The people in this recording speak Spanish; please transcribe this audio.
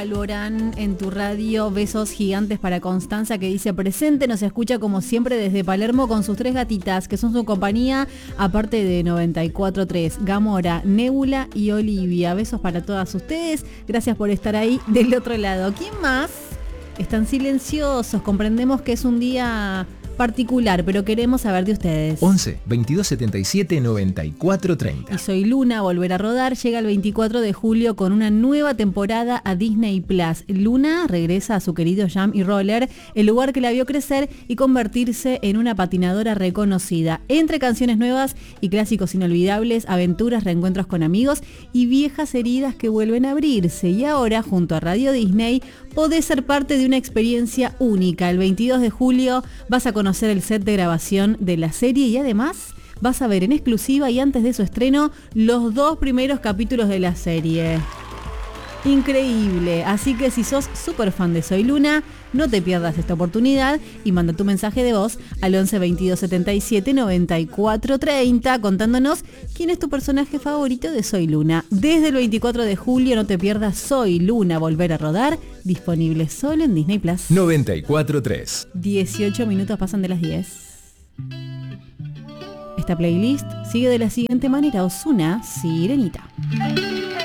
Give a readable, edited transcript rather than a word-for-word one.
Alborán en tu radio, besos gigantes para Constanza que dice presente, nos escucha como siempre desde Palermo con sus 3 gatitas que son su compañía, aparte de 94.3, Gamora, Nébula y Olivia. Besos para todas ustedes, gracias por estar ahí del otro lado. ¿Quién más? Están silenciosos, comprendemos que es un día particular, pero queremos saber de ustedes. 11 22 77 94 30. Y Soy Luna, volver a rodar, llega el 24 de julio con una nueva temporada a Disney Plus. Luna regresa a su querido Jam y Roller, el lugar que la vio crecer y convertirse en una patinadora reconocida. Entre canciones nuevas y clásicos inolvidables, aventuras, reencuentros con amigos y viejas heridas que vuelven a abrirse. Y ahora, junto a Radio Disney, podés ser parte de una experiencia única. El 22 de julio vas a conocer el set de grabación de la serie y además vas a ver en exclusiva y antes de su estreno los 2 primeros capítulos de la serie. Increíble, así que si sos súper fan de Soy Luna, no te pierdas esta oportunidad y manda tu mensaje de voz al 11 22 77 94 30 contándonos quién es tu personaje favorito de Soy Luna. Desde el 24 de julio no te pierdas Soy Luna, volver a rodar, disponible solo en Disney Plus. 94.3. 18 minutos pasan de las 10. Esta playlist sigue de la siguiente manera: Ozuna, Sirenita.